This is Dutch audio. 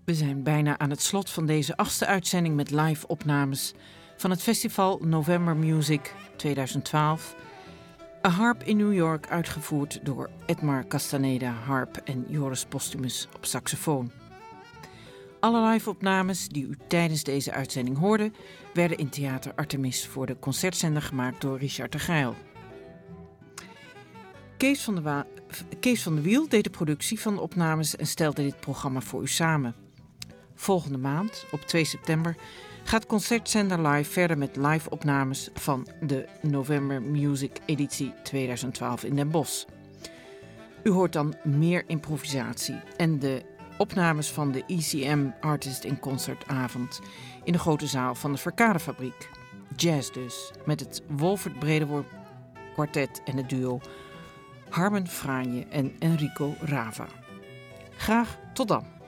We zijn bijna aan het slot van deze 8e uitzending met live opnames van het festival November Music 2012. A Harp in New York, uitgevoerd door Edmar Castaneda harp en Joris Postumus op saxofoon. Alle live-opnames die u tijdens deze uitzending hoorde, werden in Theater Artemis voor de concertzender gemaakt door Richard de Geil. Kees van de Wiel deed de productie van de opnames en stelde dit programma voor u samen. Volgende maand, op 2 september, gaat Concertzender Live verder met live-opnames van de November Music editie 2012 in Den Bosch. U hoort dan meer improvisatie en de opnames van de ECM Artist in Concertavond in de grote zaal van de Verkadefabriek. Jazz dus, met het Wolfert Bredewoord kwartet en het duo Harmen Franje en Enrico Rava. Graag tot dan.